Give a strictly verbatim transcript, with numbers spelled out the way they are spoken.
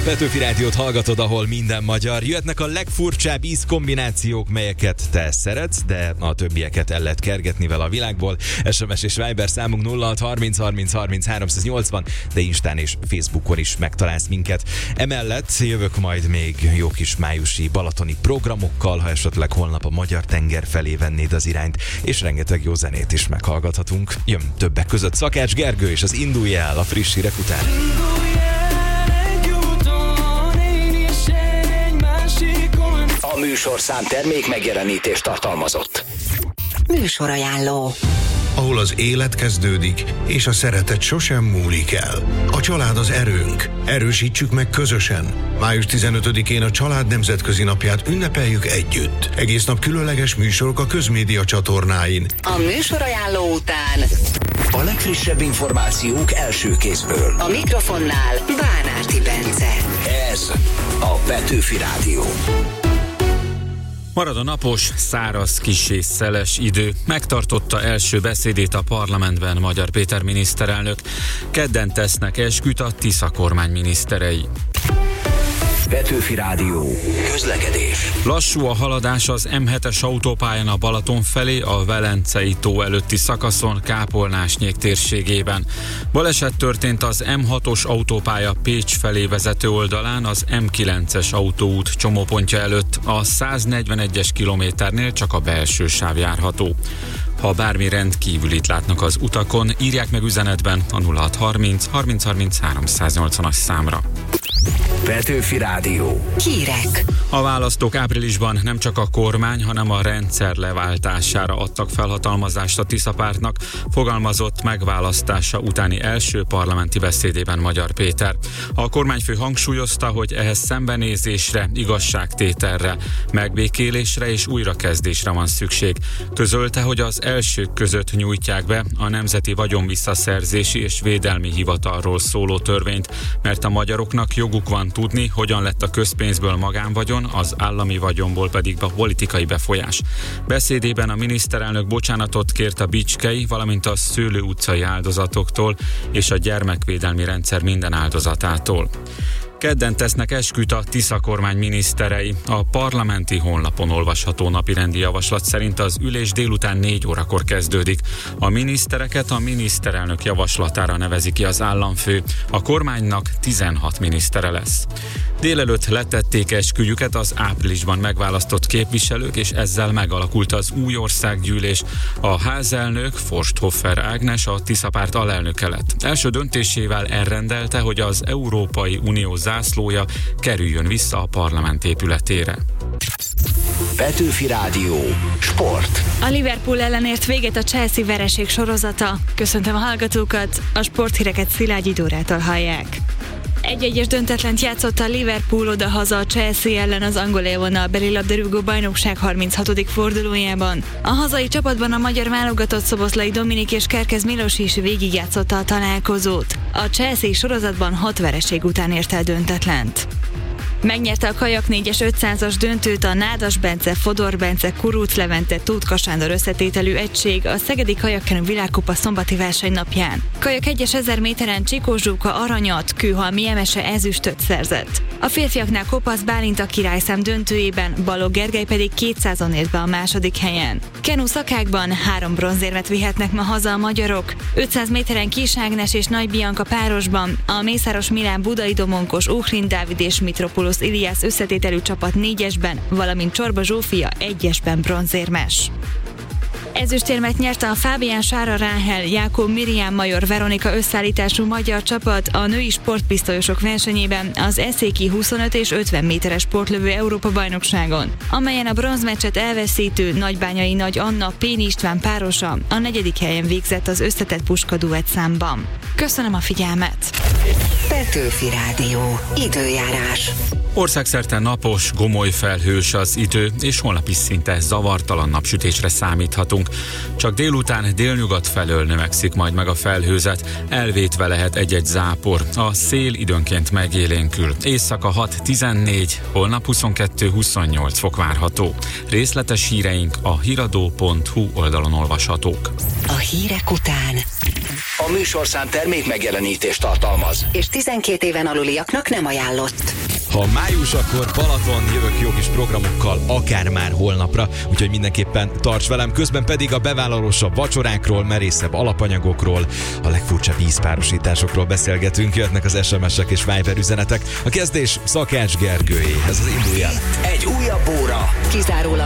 Petőfi Rádiót hallgatod, ahol minden magyar. Jöhetnek a legfurcsább ízkombinációk, melyeket te szeretsz, de a többieket el lehet kergetni vele a világból. es em es és Viber számunk nulla hat harminc harminc harminc háromszáznyolcvan, de Instán és Facebookon is megtalálsz minket. Emellett jövök majd még jó kis májusi balatoni programokkal, ha esetleg holnap a magyar tenger felé vennéd az irányt, és rengeteg jó zenét is meghallgathatunk. Jön többek között Szakács Gergő, és az Indulj el a friss hírek után. A műsorszám termék megjelenítést tartalmazott. Műsorajánló. Ahol az élet kezdődik, és a szeretet sosem múlik el. A család az erőnk. Erősítsük meg közösen. május tizenötödikén a Család Nemzetközi Napját ünnepeljük együtt. Egész nap különleges műsorok a közmédia csatornáin. A műsorajánló után a legfrissebb információk első kézből. a mikrofonnál Bánárti Bence. Ez a Petőfi Rádió. Marad a napos, száraz, kissé szeles idő. Megtartotta első beszédét a parlamentben Magyar Péter miniszterelnök. Kedden tesznek esküt a Tisza kormány miniszterei. Petőfi Rádió. Közlekedés. Lassú a haladás az em hetes autópályán a Balaton felé, a Velencei tó előtti szakaszon, Kápolnásnyék térségében. Baleset történt az em hatos autópálya Pécs felé vezető oldalán, az em kilences autóút csomópontja előtt. A száznegyvenegyes kilométernél csak a belső sáv járható. Ha bármi rendkívülit látnak az utakon, írják meg üzenetben a nulla hat harminc harminc harminc háromszáznyolcvanas számra. Petőfi Rádió. Hírek. A választók áprilisban nem csak a kormány, hanem a rendszer leváltására adtak felhatalmazást a Tisza pártnak, fogalmazott megválasztása utáni első parlamenti beszédében Magyar Péter. A kormányfő hangsúlyozta, hogy ehhez szembenézésre, igazságtételre, megbékélésre és újrakezdésre van szükség. Közölte, hogy az elsők között nyújtják be a Nemzeti Vagyonvisszaszerzési és Védelmi Hivatalról szóló törvényt, mert a magyaroknak joguk van tudni, hogyan lett a közpénzből magánvagyon, az állami vagyonból pedig a politikai befolyás. Beszédében a miniszterelnök bocsánatot kért a Bicskei, valamint a Szőlő utcai áldozatoktól és a gyermekvédelmi rendszer minden áldozatától. Kedden tesznek esküt a Tisza kormány miniszterei. A parlamenti honlapon olvasható napirendi javaslat szerint az ülés délután négy órakor kezdődik. A minisztereket a miniszterelnök javaslatára nevezi ki az államfő. A kormánynak tizenhat minisztere lesz. Délelőtt letették esküjüket az áprilisban megválasztott képviselők, és ezzel megalakult az új országgyűlés. A házelnök, Forsthoffer Ágnes, a Tisza párt alelnöke lett. Első döntésével elrendelte, hogy az Európai Unió zászlója kerüljön vissza a parlament épületére. Petőfi Rádió. Sport. A Liverpool ellen ért véget a Chelsea vereség sorozata. Köszöntöm a hallgatókat, a sporthíreket Szilágyi Dórától hallják. Egy-egyes döntetlent játszott a Liverpool odahaza a Chelsea ellen az angol élvonalbeli labdarúgó bajnokság harminchatodik fordulójában. A hazai csapatban a magyar válogatott Szoboszlai Dominik és Kerkez Milos is végigjátszotta a találkozót. A Chelsea sorozatban hat vereség után ért el döntetlent. Megnyerte a Kajak négyes ötszázas döntőt a Nádas Bence, Fodor Bence, Kuruc Levente, Tóth Sándor összetételű egység a Szegedi Kajakkenu világkupa szombati versenynapján. Kajak egyes ezer méteren Csikó Zsóka aranyat, Kőhalmi Emese ezüstöt szerzett. A férfiaknál Kopasz Bálint a királyszám döntőjében, Balogh Gergely pedig kétszázon ért be a második helyen. Kenu szakákban három bronzérmet vihetnek ma haza a magyarok. ötszáz méteren Kis Ágnes és Nagy Bianca párosban, a Mészáros Milán Budai Domonkos, Uhrin Dávid és Mitropoulos Iliász összetételű csapat négyesben, valamint Csorba Zsófia egyesben bronzérmes. Ezüstérmet nyerte a Fábián Sára Ráhel, Jákob Miriam Major Veronika összeállítású magyar csapat a női sportpisztolyosok versenyében az eszéki huszonöt és ötven méteres sportlövő Európa-bajnokságon, amelyen a bronzmeccset elveszítő Nagybányai Nagy Anna Péni István párosa a negyedik helyen végzett az összetett puska duett számban. Köszönöm a figyelmet! Petőfi Rádió. Időjárás. Országszerte napos, gomoly felhős az idő, és holnap is szinte zavartalan napsütésre számíthatunk. Csak délután délnyugat felől növekszik majd meg a felhőzet, elvétve lehet egy-egy zápor. A szél időnként megélénkül. Éjszaka hat tizennégy, holnap huszonkettő huszonnyolc fok várható. Részletes híreink a híradó pont hu oldalon olvashatók. A hírek után A műsorszám termék megjelenítést tartalmaz. És tizenkét éven aluliaknak nem ajánlott. Ha május, akkor Balaton, jövök jó kis programokkal, akár már holnapra, úgyhogy mindenképpen tarts velem, közben pedig a bevállalósabb vacsorákról, merészebb alapanyagokról, a legfurcsább ízpárosításokról beszélgetünk, jöhetnek az es em es-ek és Viber üzenetek. A kezdés Szakács Gergőé, ez az Indulj el! Egy újabb óra. Kizárólag